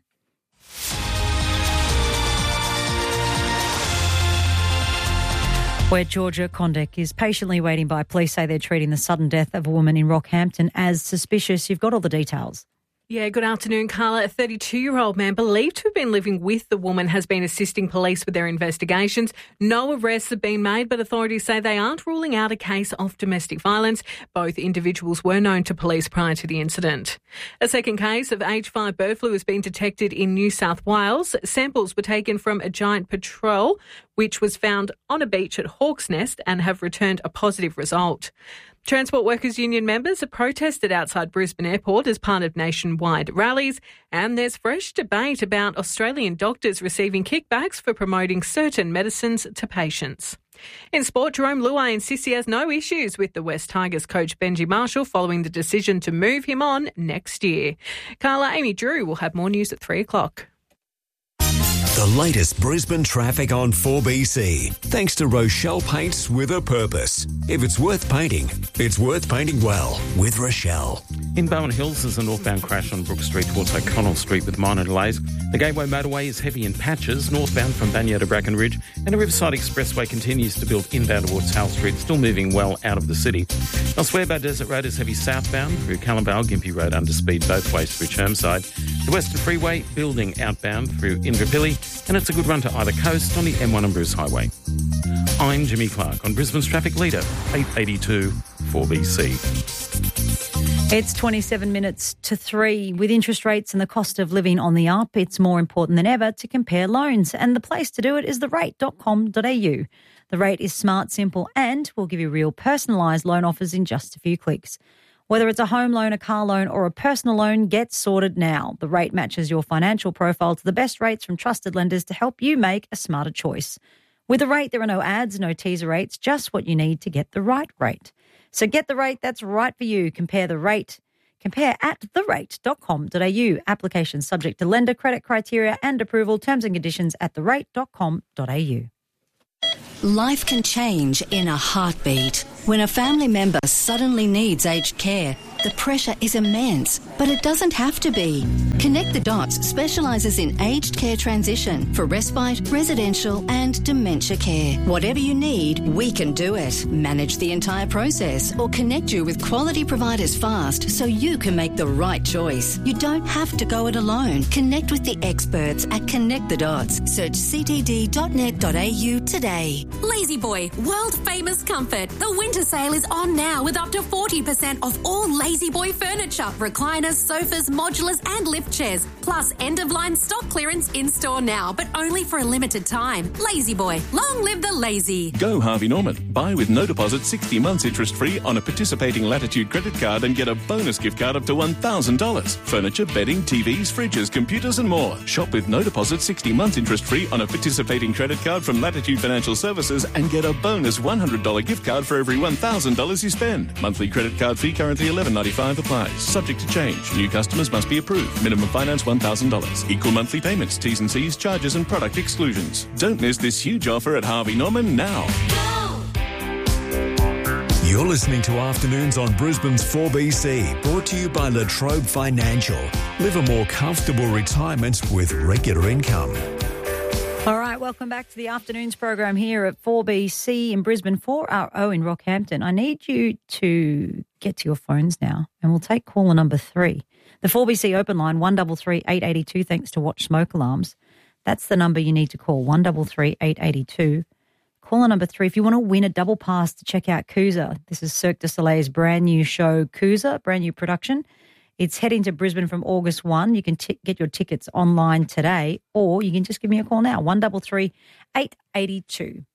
Where Georgia Condek is patiently waiting by. Police say they're treating the sudden death of a woman in Rockhampton as suspicious. You've got all the details. Yeah, good afternoon, Carla. A thirty-two-year-old man believed to have been living with the woman has been assisting police with their investigations. No arrests have been made, but authorities say they aren't ruling out a case of domestic violence. Both individuals were known to police prior to the incident. A second case of H five bird flu has been detected in New South Wales. Samples were taken from a giant patrol, which was found on a beach at Hawk's Nest, and have returned a positive result. Transport Workers Union members have protested outside Brisbane Airport as part of nationwide rallies, and there's fresh debate about Australian doctors receiving kickbacks for promoting certain medicines to patients. In sport, Jerome Luai insists he has no issues with the West Tigers coach Benji Marshall following the decision to move him on next year. Carla, Amy Drew will have more news at three o'clock. The latest Brisbane traffic on four B C. Thanks to Rochelle Paints with a Purpose. If it's worth painting, it's worth painting well with Rochelle. In Bowen Hills, there's a northbound crash on Brook Street towards O'Connell Street with minor delays. The Gateway motorway is heavy in patches, northbound from Banyah to Brackenridge, and the Riverside Expressway continues to build inbound towards Howell Street, still moving well out of the city. Elsewhere, Bow Desert Road is heavy southbound through Callumvale, Gympie Road under speed both ways through Chermside. The Western Freeway building outbound through Inverpilly, and it's a good run to either coast on the M one and Bruce Highway. I'm Jimmy Clark on Brisbane's Traffic Leader, eight eighty-two four B C. It's twenty-seven minutes to three. With interest rates and the cost of living on the up, it's more important than ever to compare loans. And the place to do it is the rate dot com dot a u. The Rate is smart, simple, and will give you real personalised loan offers in just a few clicks. Whether it's a home loan, a car loan or a personal loan, get sorted now. The Rate matches your financial profile to the best rates from trusted lenders to help you make a smarter choice. With the Rate, there are no ads, no teaser rates, just what you need to get the right rate. So get the rate that's right for you. Compare the rate. Compare at the rate dot com dot a u. Application subject to lender, credit criteria and approval. Terms and conditions at the rate dot com dot a u. Life can change in a heartbeat. When a family member suddenly needs aged care, the pressure is immense, but it doesn't have to be. Connect the Dots specialises in aged care transition for respite, residential and dementia care. Whatever you need, we can do it. Manage the entire process or connect you with quality providers fast so you can make the right choice. You don't have to go it alone. Connect with the experts at Connect the Dots. Search c t d dot net dot a u today. Lazy Boy, world famous comfort. The winter sale is on now with up to forty percent off all Lazy Boy furniture, recliners, sofas, modulars and lift chairs. Plus end-of-line stock clearance in-store now, but only for a limited time. Lazy Boy, long live the lazy. Go Harvey Norman. Buy with no deposit sixty months interest-free on a participating Latitude credit card and get a bonus gift card up to one thousand dollars. Furniture, bedding, T Vs, fridges, computers and more. Shop with no deposit sixty months interest-free on a participating credit card from Latitude Financial Services and get a bonus one hundred dollars gift card for every one thousand dollars you spend. Monthly credit card fee currently eleven ninety-five applies. Subject to change. New customers must be approved. Minimum finance one thousand dollars. Equal monthly payments. T's and C's, charges and product exclusions. Don't miss this huge offer at Harvey Norman now. You're listening to Afternoons on Brisbane's four B C, brought to you by Latrobe Financial. Live a more comfortable retirement with regular income. All right, welcome back to the Afternoons program here at four B C in Brisbane, four R O in Rockhampton. I need you to get to your phones now and we'll take caller number three. The four B C open line, one three three, eight eight two, thanks to Watch Smoke Alarms. That's the number you need to call, one three three, eight eight two. Caller number three, if you want to win a double pass to check out Coosa, this is Cirque du Soleil's brand new show, Coosa, brand new production. It's heading to Brisbane from August first. You can t- get your tickets online today or you can just give me a call now, one three three, eight eight two.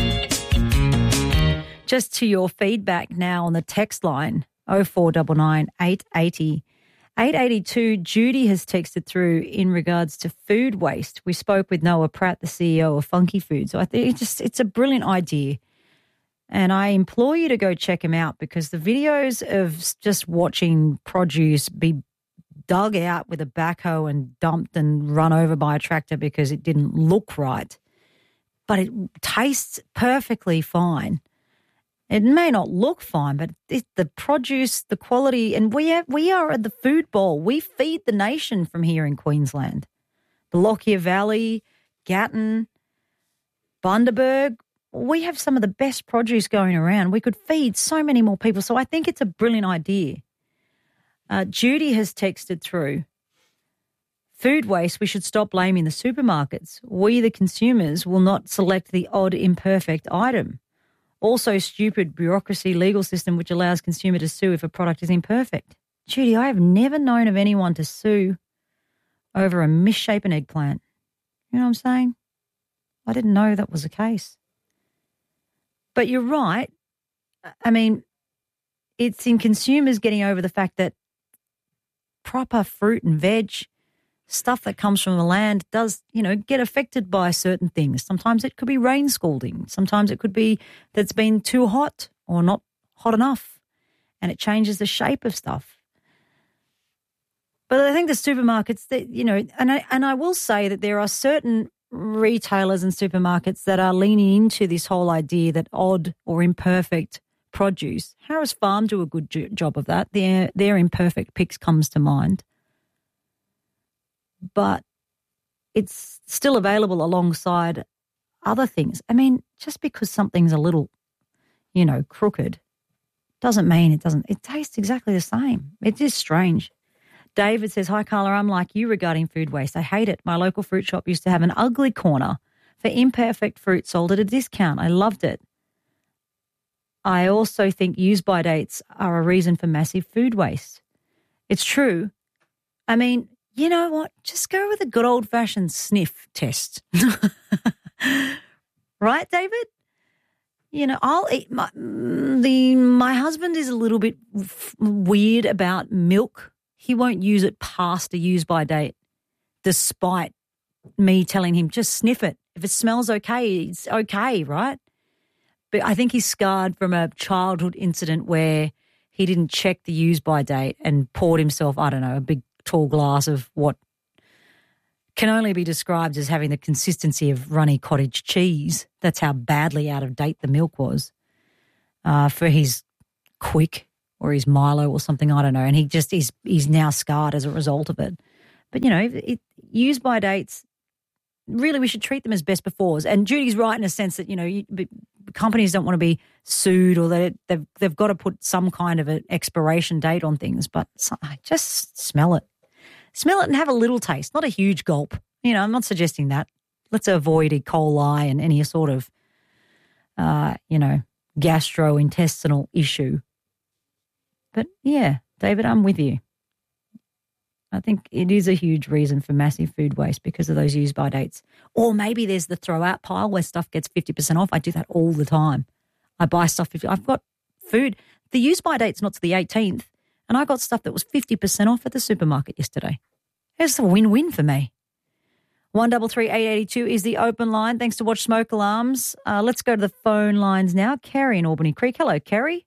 Just to your feedback now on the text line, oh four nine nine, eight eight oh, eight eight two. Judy has texted through in regards to food waste. We spoke with Noah Pratt, the C E O of Funky Food. So I think it's just it's a brilliant idea. And I implore you to go check him out because the videos of just watching produce be dug out with a backhoe and dumped and run over by a tractor because it didn't look right, but it tastes perfectly fine. It may not look fine, but it, the produce, the quality, and we have, we are at the food bowl. We feed the nation from here in Queensland. The Lockyer Valley, Gatton, Bundaberg, we have some of the best produce going around. We could feed so many more people. So I think it's a brilliant idea. Uh, Judy has texted through, food waste, we should stop blaming the supermarkets. We, the consumers, will not select the odd imperfect item. Also, stupid bureaucracy legal system which allows consumer to sue if a product is imperfect. Judy, I have never known of anyone to sue over a misshapen eggplant. You know what I'm saying? I didn't know that was the case. But you're right. I mean, it's in consumers getting over the fact that proper fruit and veg, stuff that comes from the land does, you know, get affected by certain things. Sometimes it could be rain scalding. Sometimes it could be that it's been too hot or not hot enough and it changes the shape of stuff. But I think the supermarkets, that you know, and I, and I will say that there are certain retailers and supermarkets that are leaning into this whole idea that odd or imperfect produce. Harris Farm do a good jo- job of that. Their their imperfect picks comes to mind. But it's still available alongside other things. I mean, just because something's a little, you know, crooked doesn't mean it doesn't. It tastes exactly the same. It is strange. David says, hi, Carla, I'm like you regarding food waste. I hate it. My local fruit shop used to have an ugly corner for imperfect fruit sold at a discount. I loved it. I also think use-by dates are a reason for massive food waste. It's true. I mean, you know what? Just go with a good old-fashioned sniff test. Right, David? You know, I'll eat my, the, my husband is a little bit f- weird about milk. He won't use it past a use-by date, despite me telling him, just sniff it. If it smells okay, it's okay, right? But I think he's scarred from a childhood incident where he didn't check the use-by date and poured himself, I don't know, a big tall glass of what can only be described as having the consistency of runny cottage cheese. That's how badly out of date the milk was uh, for his Quick or his Milo or something, I don't know. And he just is he's now scarred as a result of it. But, you know, it, use-by dates, really we should treat them as best befores. And Judy's right in a sense that, you know, you, companies don't want to be sued or that they've, they've got to put some kind of an expiration date on things. But just smell it. Smell it and have a little taste, not a huge gulp. You know, I'm not suggesting that. Let's avoid E. coli and any sort of, uh, you know, gastrointestinal issue. But, yeah, David, I'm with you. I think it is a huge reason for massive food waste because of those use-by dates. Or maybe there's the throw-out pile where stuff gets fifty percent off. I do that all the time. I buy stuff. I've got food. The use-by date's not to the eighteenth, and I got stuff that was fifty percent off at the supermarket yesterday. It's a win-win for me. one double three eight eighty two is the open line. Thanks to Watch Smoke Alarms. Uh, let's go to the phone lines now. Kerry in Albany Creek. Hello, Kerry.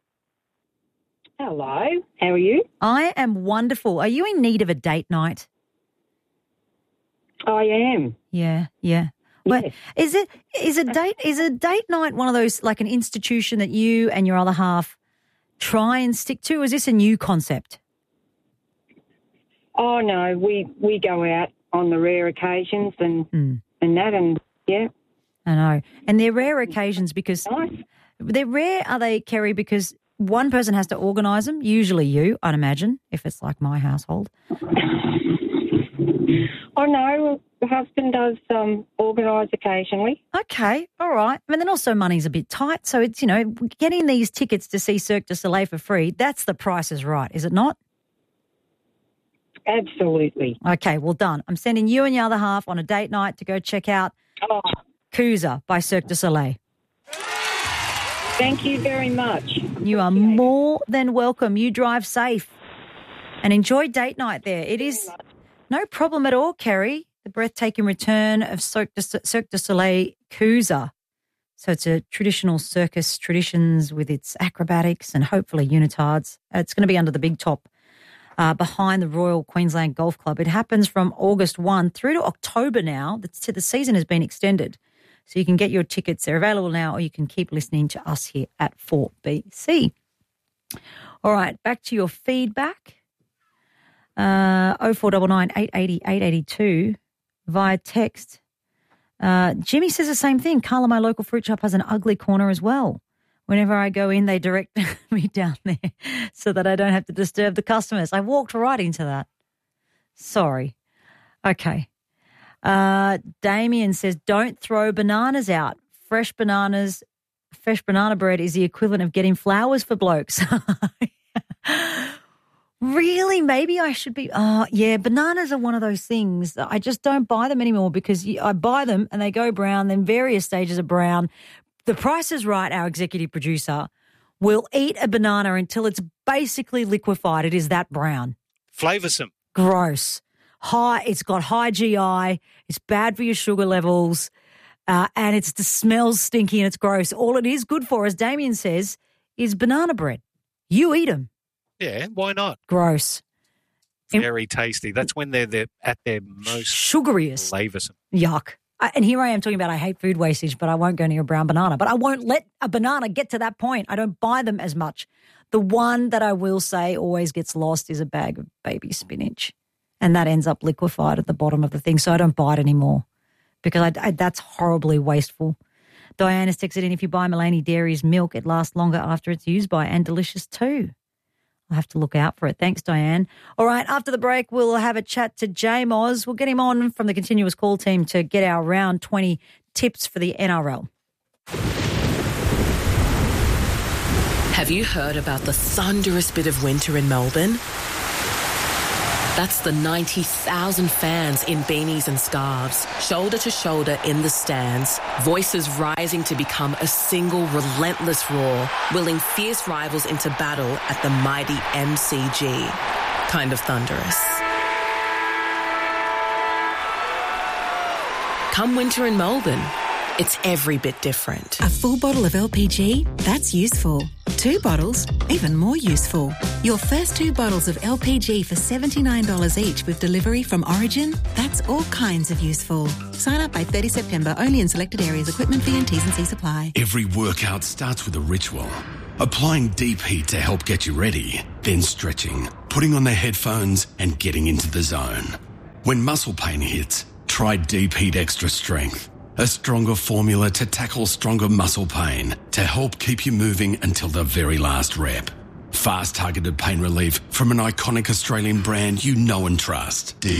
Hello. How are you? I am wonderful. Are you in need of a date night? I am. Yeah, yeah. Well, is it is a date is a date night one of those like an institution that you and your other half try and stick to? Or is this a new concept? Oh no, we we go out on the rare occasions and mm. and that and yeah. I know. And they're rare occasions because nice. They're rare, are they, Kerry, because one person has to organise them, usually you, I'd imagine, if it's like my household. Oh, no, the husband does um, organise occasionally. Okay, all right. And then also money's a bit tight, so it's, you know, getting these tickets to see Cirque du Soleil for free, that's the Price is Right, is it not? Absolutely. Okay, well done. I'm sending you and your other half on a date night to go check out oh. Coosa by Cirque du Soleil. Thank you very much. You are more than welcome. You drive safe and enjoy date night there. It is no problem at all, Kerry, the breathtaking return of Cirque du, Cirque du Soleil Coosa. So it's a traditional circus traditions with its acrobatics and hopefully unitards. It's going to be under the big top uh, behind the Royal Queensland Golf Club. It happens from August first through to October now. The, the season has been extended. So you can get your tickets. They're available now, or you can keep listening to us here at four B C. All right, back to your feedback. Uh, oh four nine nine, eight eight zero, eight eight two via text. Uh, Jimmy says the same thing. Carla, my local fruit shop, has an ugly corner as well. Whenever I go in, they direct me down there so that I don't have to disturb the customers. I walked right into that. Sorry. Okay. Uh, Damien says, don't throw bananas out. Fresh bananas, fresh banana bread is the equivalent of getting flowers for blokes. Really? Maybe I should be. Oh, yeah, bananas are one of those things. I just don't buy them anymore because I buy them and they go brown, then various stages of brown. The Price is Right, our executive producer, will eat a banana until it's basically liquefied. It is that brown. Flavoursome. Gross. High, it's got high G I, it's bad for your sugar levels, uh, and it's, it smells stinky and it's gross. All it is good for, as Damien says, is banana bread. You eat them. Yeah, why not? Gross. Very tasty. That's when they're, they're at their most sugariest. Flavoursome. Yuck. I, and here I am talking about I hate food wastage, but I won't go near a brown banana. But I won't let a banana get to that point. I don't buy them as much. The one that I will say always gets lost is a bag of baby spinach. And that ends up liquefied at the bottom of the thing. So I don't buy it anymore because I, I, that's horribly wasteful. Diana's texted in, if you buy Mullaney Dairy's milk, it lasts longer after it's used by and delicious too. I'll have to look out for it. Thanks, Diane. All right, after the break, we'll have a chat to Jay Moz. We'll get him on from the continuous call team to get our round twenty tips for the N R L. Have you heard about the thunderous bit of winter in Melbourne? That's the ninety thousand fans in beanies and scarves, shoulder to shoulder in the stands, voices rising to become a single relentless roar, willing fierce rivals into battle at the mighty M C G. Kind of thunderous. Come winter in Melbourne, it's every bit different. A full bottle of L P G? That's useful. Two bottles? Even more useful. Your first two bottles of L P G for seventy-nine dollars each with delivery from Origin? That's all kinds of useful. Sign up by thirtieth September only in selected areas. Equipment fee and T's and C's apply. Every workout starts with a ritual. Applying deep heat to help get you ready, then stretching, putting on the headphones and getting into the zone. When muscle pain hits, try Deep Heat Extra Strength. A stronger formula to tackle stronger muscle pain to help keep you moving until the very last rep. Fast targeted pain relief from an iconic Australian brand you know and trust. Deep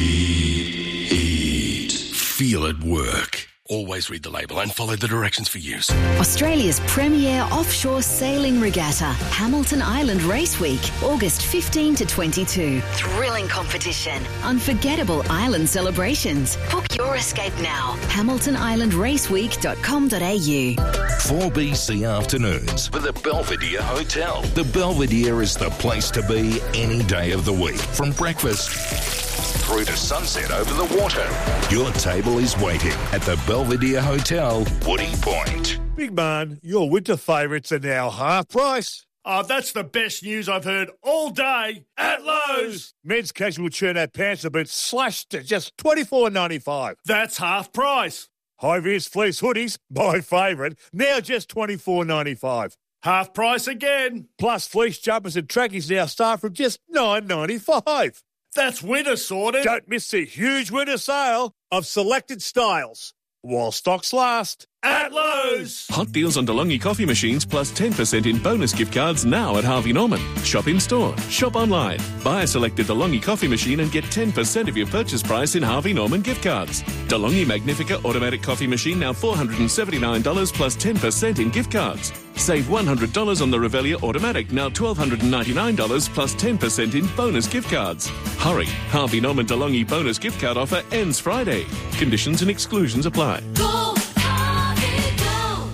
Heat. Feel it work. Always read the label and follow the directions for use. Australia's premier offshore sailing regatta, Hamilton Island Race Week, August fifteenth to twenty-two. Thrilling competition, unforgettable island celebrations. Book your escape now. hamilton island race week dot com dot a u. four B C Afternoons for the Belvedere Hotel. The Belvedere is the place to be any day of the week. From breakfast through to sunset over the water. Your table is waiting at the Belvedere Hotel, Woody Point. Big man, your winter favourites are now half price. Oh, that's the best news I've heard all day at Lowe's. Men's casual turnout pants have been slashed to just twenty-four ninety-five. That's half price. High-vis fleece hoodies, my favourite, now just twenty-four ninety-five. Half price again. Plus fleece jumpers and trackies now start from just nine ninety-five. That's winter sorted. Don't miss the huge winter sale of selected styles while stocks last at Lowe's. Hot deals on DeLonghi coffee machines plus ten percent in bonus gift cards now at Harvey Norman. Shop in store, shop online. Buy a selected DeLonghi coffee machine and get ten percent of your purchase price in Harvey Norman gift cards. DeLonghi Magnifica automatic coffee machine now four hundred seventy-nine dollars plus ten percent in gift cards. Save one hundred dollars on the Revelia automatic, now one thousand two hundred ninety-nine dollars plus ten percent in bonus gift cards. Hurry, Harvey Norman DeLonghi bonus gift card offer ends Friday. Conditions and exclusions apply. Go, Harvey, go.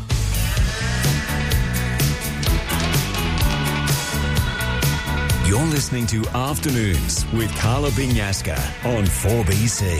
You're listening to Afternoons with Carla Binyaska on four B C.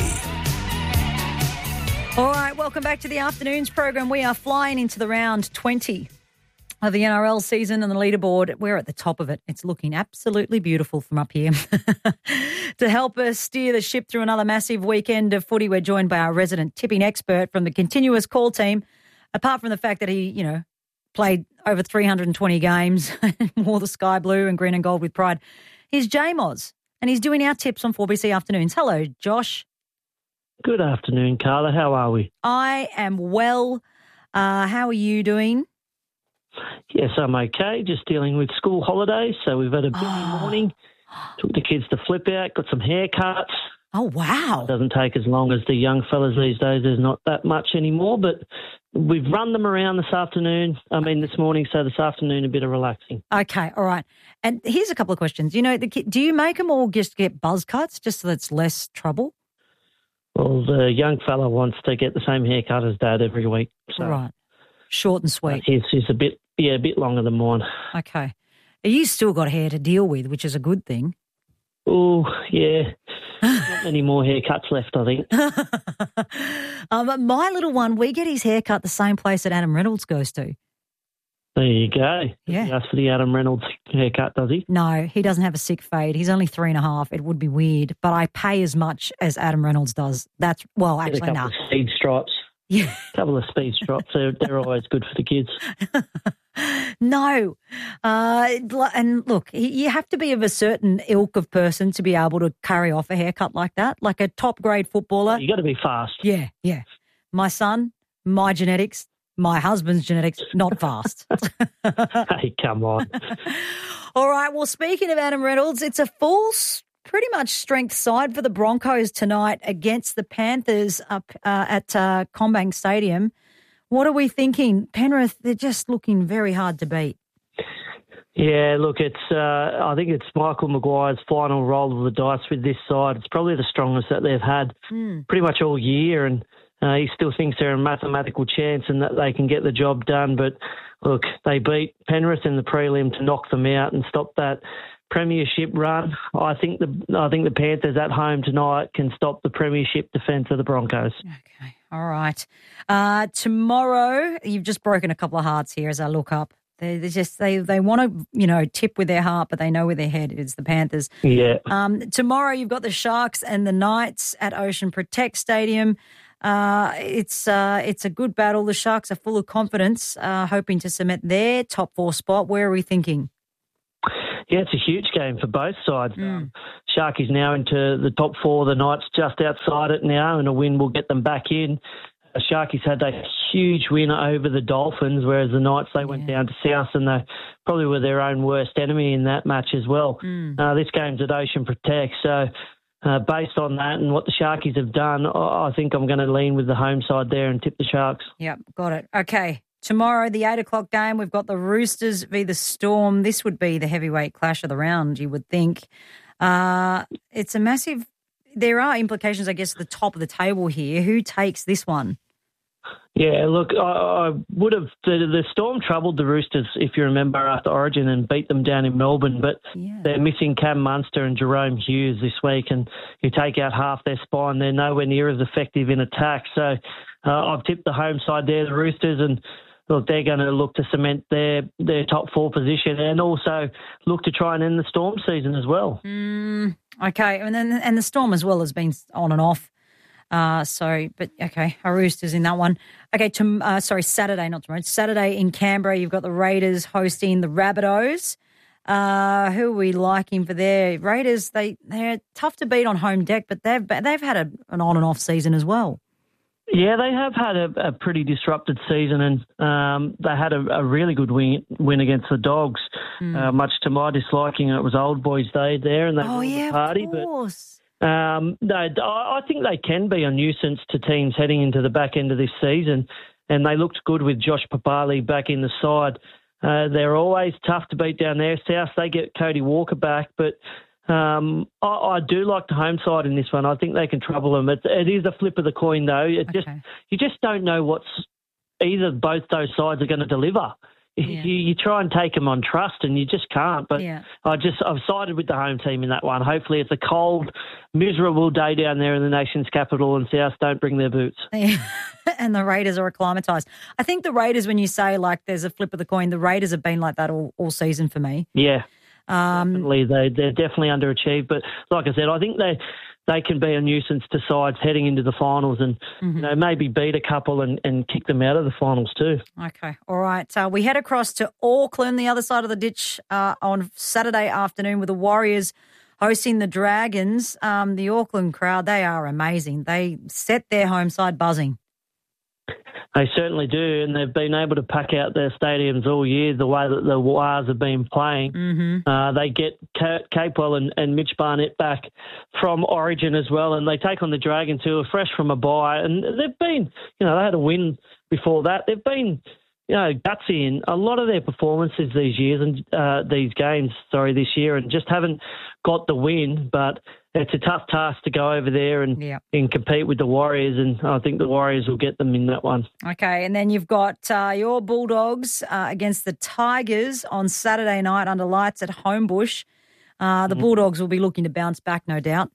All right, welcome back to the Afternoons program. We are flying into the round twenty of the N R L season and the leaderboard. We're at the top of it. It's looking absolutely beautiful from up here. To help us steer the ship through another massive weekend of footy, we're joined by our resident tipping expert from the Continuous Call team. Apart from the fact that he, you know, played over three hundred twenty games and wore the sky blue and green and gold with pride, he's J Moz, and he's doing our tips on four B C Afternoons. Hello, Josh. Good afternoon, Carla. How are we? I am well. Uh, how are you doing? Yes, I'm okay. Just dealing with school holidays. So we've had a busy Oh. morning. Took the kids to flip out, got some haircuts. Oh, wow. It doesn't take as long as the young fellas these days. There's not that much anymore, but we've run them around this afternoon. I mean, this morning. So this afternoon, a bit of relaxing. Okay, all right. And here's a couple of questions. You know, the kid, do you make them all just get buzz cuts just so it's less trouble? Well, the young fella wants to get the same haircut as Dad every week. So Right. Short and sweet. His is a bit, yeah, a bit longer than mine. Okay. You still got hair to deal with, which is a good thing. Oh, yeah. Not many more haircuts left, I think. um, my little one, we get his hair cut the same place that Adam Reynolds goes to. There you go. Yeah. He asks for the Adam Reynolds haircut, does he? No, he doesn't have a sick fade. He's only three and a half. It would be weird, but I pay as much as Adam Reynolds does. That's, well, Get a actually, couple no. of speed stripes. Yeah. A couple of speed stripes. They're, they're always good for the kids. No. Uh, and look, you have to be of a certain ilk of person to be able to carry off a haircut like that, like a top grade footballer. You got to be fast. Yeah, yeah. My son, my genetics, my husband's genetics, not fast. Hey, come on. All right. Well, speaking of Adam Reynolds, it's a full, pretty much strength side for the Broncos tonight against the Panthers up uh, at uh, CommBank Stadium. What are we thinking? Penrith, they're just looking very hard to beat. Yeah, look, it's. Uh, I think it's Michael Maguire's final roll of the dice with this side. It's probably the strongest that they've had Mm. pretty much all year, and uh, he still thinks they're a mathematical chance and that they can get the job done. But look, they beat Penrith in the prelim to knock them out and stop that premiership run. I think the I think the Panthers at home tonight can stop the premiership defence of the Broncos. Okay, all right. Uh, tomorrow, you've just broken a couple of hearts here as I look up. They, they just they they want to you know tip with their heart, but they know with their head it's the Panthers. Yeah. Um, tomorrow you've got the Sharks and the Knights at Ocean Protect Stadium. Uh, it's uh, it's a good battle. The Sharks are full of confidence, uh, hoping to cement their top four spot. Where are we thinking? Yeah, it's a huge game for both sides. Mm. Um, Sharkies now into the top four. The Knights just outside it now, and a win will get them back in. The Sharkies had a huge win over the Dolphins, whereas the Knights, they yeah. went down to South and they probably were their own worst enemy in that match as well. Mm. Uh, this game's at Ocean Protect, so uh, based on that and what the Sharkies have done, I think I'm going to lean with the home side there and tip the Sharks. Yep, got it. Okay, tomorrow, the eight o'clock game, we've got the Roosters v the Storm. This would be the heavyweight clash of the round, you would think. Uh, it's a massive... There are implications, I guess, at the top of the table here. Who takes this one? Yeah, look, I, I would have... The, the Storm troubled the Roosters, if you remember, after Origin and beat them down in Melbourne, but yeah. they're missing Cam Munster and Jerome Hughes this week, and you take out half their spine, they're nowhere near as effective in attack. So uh, I've tipped the home side there, the Roosters, and look, they're going to look to cement their, their top four position and also look to try and end the Storm season as well. Mm, okay, and then and the Storm as well has been on and off. Uh, so, but okay, our Roosters in that one. Okay, to, uh, sorry, Saturday, not tomorrow. Saturday in Canberra, you've got the Raiders hosting the Rabbitohs. Uh, who are we liking for their Raiders? They they're tough to beat on home deck, but they've they've had a, an on and off season as well. Yeah, they have had a, a pretty disrupted season, and um, they had a, a really good win, win against the Dogs, mm. uh, much to my disliking. It was Old Boys Day there, and they oh, won yeah, the party. Of course. But um, no, I think they can be a nuisance to teams heading into the back end of this season, and they looked good with Josh Papali back in the side. Uh, they're always tough to beat down there. South, they get Cody Walker back, but Um, I, I do like the home side in this one. I think they can trouble them. It, it is a flip of the coin, though. It okay. just you just don't know what's either both those sides are going to deliver. Yeah. You, you try and take them on trust, and you just can't. But yeah. I just I've sided with the home team in that one. Hopefully, it's a cold, miserable day down there in the nation's capital, and South don't bring their boots. Yeah. And the Raiders are acclimatised. I think the Raiders, when you say like there's a flip of the coin, the Raiders have been like that all, all season for me. Yeah. Um, definitely, they, they're definitely underachieved. But like I said, I think they they can be a nuisance to sides heading into the finals and mm-hmm. you know maybe beat a couple and, and kick them out of the finals too. Okay, all right. Uh, we head across to Auckland, the other side of the ditch, uh, on Saturday afternoon with the Warriors hosting the Dragons. Um, the Auckland crowd, they are amazing. They set their home side buzzing. They certainly do, and they've been able to pack out their stadiums all year the way that the Wars have been playing. Mm-hmm. Uh, they get Capewell and, and Mitch Barnett back from Origin as well, and they take on the Dragons, who are fresh from a bye. And they've been, you know, they had a win before that. They've been, you know, gutsy in a lot of their performances these years and uh, these games, sorry, this year, and just haven't got the win. But it's a tough task to go over there and, yeah. and compete with the Warriors, and I think the Warriors will get them in that one. Okay, and then you've got uh, your Bulldogs uh, against the Tigers on Saturday night under lights at Homebush. Uh, the Bulldogs will be looking to bounce back, no doubt.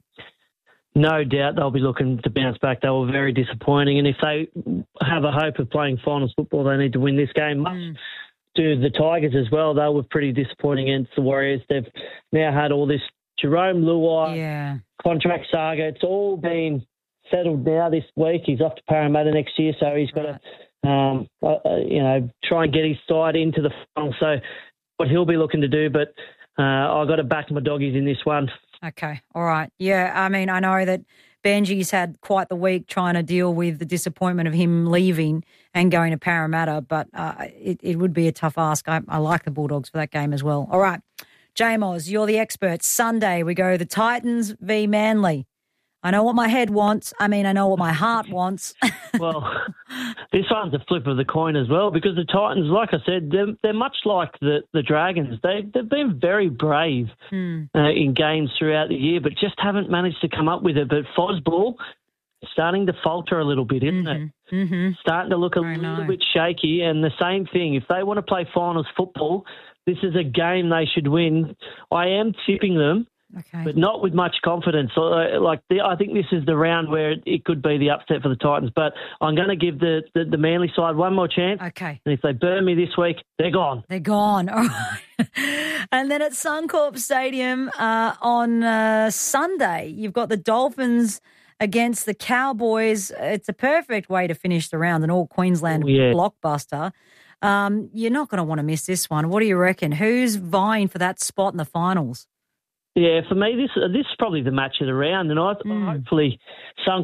No doubt they'll be looking to bounce back. They were very disappointing, and if they have a hope of playing finals football, they need to win this game. Much Mm. to the Tigers as well. They were pretty disappointing against the Warriors. They've now had all this Jerome Luai yeah. contract saga. It's all been settled now this week. He's off to Parramatta next year, so he's got right. to, um, uh, you know, try and get his side into the final. So what he'll be looking to do, but uh, I've got to back my doggies in this one. Okay, all right. Yeah, I mean, I know that Benji's had quite the week trying to deal with the disappointment of him leaving and going to Parramatta, but uh, it, it would be a tough ask. I, I like the Bulldogs for that game as well. All right, J-Moz, you're the expert. Sunday, we go the Titans v Manly. I know what my head wants. I mean, I know what my heart wants. Well, this one's a flip of the coin as well because the Titans, like I said, they're, they're much like the, the Dragons. They, they've been very brave Hmm. uh, in games throughout the year, but just haven't managed to come up with it. But Fosball is starting to falter a little bit, isn't it? Mm-hmm. Starting to look a little bit shaky. And the same thing, if they want to play finals football, this is a game they should win. I am tipping them. Okay. But not with much confidence. Uh, Like the, I think this is the round where it, it could be the upset for the Titans. But I'm going to give the, the, the Manly side one more chance. Okay. And if they burn me this week, they're gone. They're gone. All right. And then at Suncorp Stadium uh, on uh, Sunday, you've got the Dolphins against the Cowboys. It's a perfect way to finish the round, an all-Queensland Oh, yeah. blockbuster. Um, you're not going to want to miss this one. What do you reckon? Who's vying for that spot in the finals? Yeah, for me, this this is probably the match of the round, and I, hopefully Suncorp